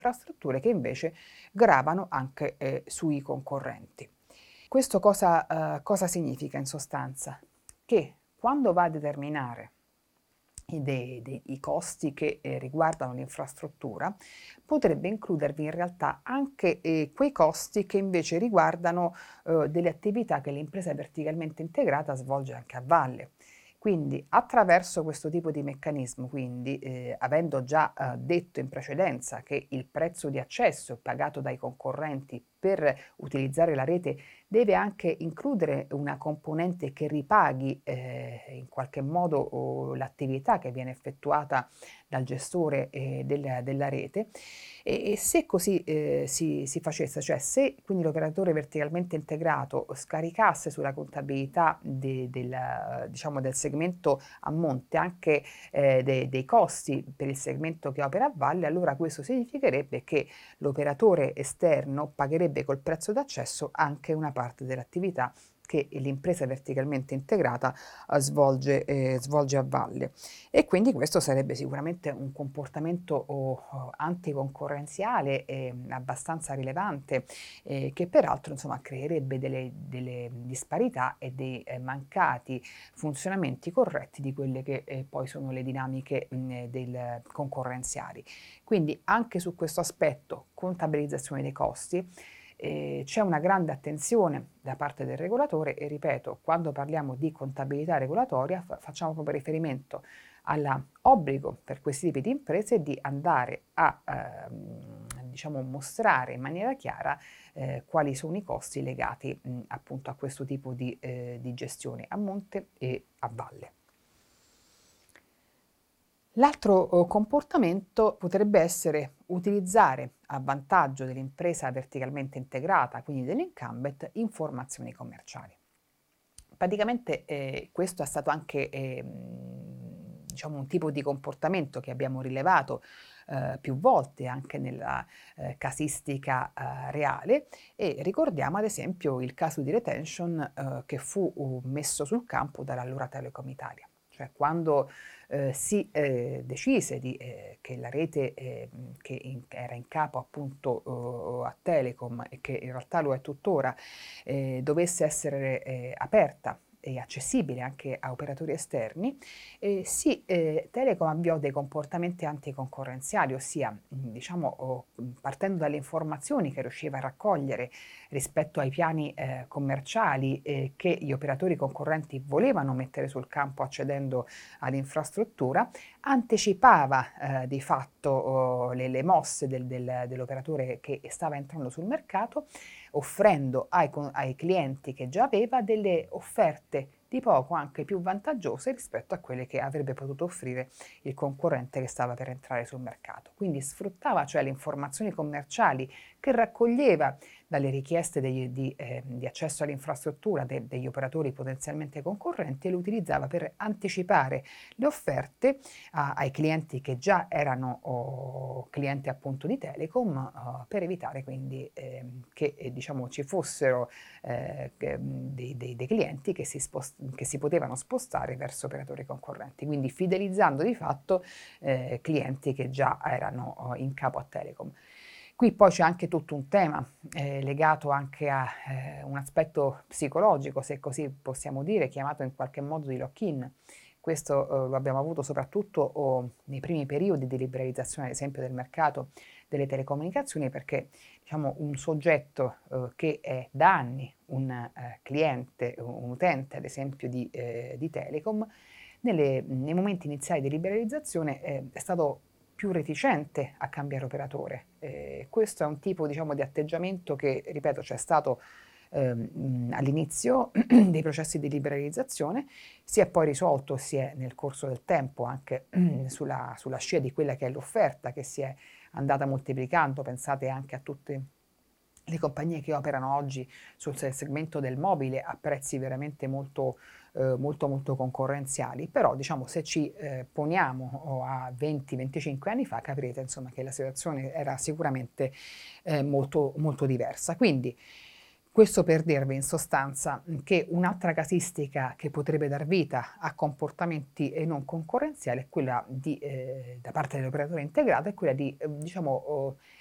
infrastrutture che invece gravano anche sui concorrenti. Questo cosa significa in sostanza? Che quando va a determinare i costi che riguardano l'infrastruttura, potrebbe includervi in realtà anche quei costi che invece riguardano delle attività che l'impresa verticalmente integrata svolge anche a valle. Quindi attraverso questo tipo di meccanismo, quindi avendo già detto in precedenza che il prezzo di accesso pagato dai concorrenti per utilizzare la rete deve anche includere una componente che ripaghi in qualche modo l'attività che viene effettuata dal gestore della rete e se così si facesse, cioè se quindi l'operatore verticalmente integrato scaricasse sulla contabilità diciamo, del segmento a monte anche dei costi per il segmento che opera a valle, allora questo significherebbe che l'operatore esterno pagherebbe col prezzo d'accesso anche una parte dell'attività che l'impresa verticalmente integrata svolge a valle. E quindi questo sarebbe sicuramente un comportamento anticoncorrenziale abbastanza rilevante, che peraltro insomma, creerebbe delle disparità e dei mancati funzionamenti corretti di quelle che poi sono le dinamiche del concorrenziali. Quindi anche su questo aspetto, contabilizzazione dei costi, c'è una grande attenzione da parte del regolatore e ripeto, quando parliamo di contabilità regolatoria facciamo proprio riferimento all'obbligo per questi tipi di imprese di andare a diciamo, mostrare in maniera chiara quali sono i costi legati appunto a questo tipo di gestione a monte e a valle. L'altro comportamento potrebbe essere utilizzare a vantaggio dell'impresa verticalmente integrata, quindi dell'incumbent, informazioni commerciali. Praticamente questo è stato anche diciamo un tipo di comportamento che abbiamo rilevato più volte anche nella casistica reale e ricordiamo ad esempio il caso di retention che fu messo sul campo dall'allora Telecom Italia. Cioè quando si decise che la rete che era in capo appunto a Telecom e che in realtà lo è tuttora, dovesse essere aperta e accessibile anche a operatori esterni, Telecom avviò dei comportamenti anticoncorrenziali, ossia diciamo, partendo dalle informazioni che riusciva a raccogliere rispetto ai piani commerciali che gli operatori concorrenti volevano mettere sul campo accedendo all'infrastruttura, anticipava di fatto le mosse dell'operatore che stava entrando sul mercato, offrendo ai clienti che già aveva delle offerte di poco anche più vantaggiose rispetto a quelle che avrebbe potuto offrire il concorrente che stava per entrare sul mercato. Quindi sfruttava cioè le informazioni commerciali che raccoglieva dalle richieste di accesso all'infrastruttura degli operatori potenzialmente concorrenti e lo utilizzava per anticipare le offerte ai clienti che già erano clienti appunto di Telecom per evitare quindi che diciamo, ci fossero dei clienti che si potevano spostare verso operatori concorrenti, quindi fidelizzando di fatto clienti che già erano in capo a Telecom. Qui poi c'è anche tutto un tema legato anche a un aspetto psicologico, se così possiamo dire, chiamato in qualche modo di lock-in. Questo lo abbiamo avuto soprattutto nei primi periodi di liberalizzazione, ad esempio, del mercato delle telecomunicazioni, perché diciamo, un soggetto che è da anni un cliente, un utente ad esempio di Telecom, nei momenti iniziali di liberalizzazione è stato più reticente a cambiare operatore. Questo è un tipo diciamo, di atteggiamento che, ripeto, c'è stato all'inizio dei processi di liberalizzazione, si è poi risolto, si è nel corso del tempo anche sulla scia di quella che è l'offerta che si è andata moltiplicando, pensate anche a tutte le compagnie che operano oggi sul segmento del mobile a prezzi veramente molto concorrenziali, però diciamo se ci poniamo a 20-25 anni fa capirete insomma che la situazione era sicuramente molto diversa. Quindi questo per dirvi in sostanza che un'altra casistica che potrebbe dar vita a comportamenti non concorrenziali è quella da parte dell'operatore integrato, è quella di diciamo,